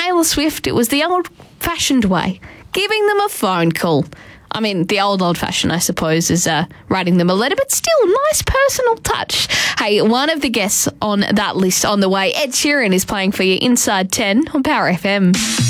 Taylor Swift, it was the old-fashioned way, giving them a phone call. I mean, the old-fashioned, I suppose, is writing them a letter, but still, nice personal touch. Hey, one of the guests on that list on the way, Ed Sheeran, is playing for you inside 10 on Power FM.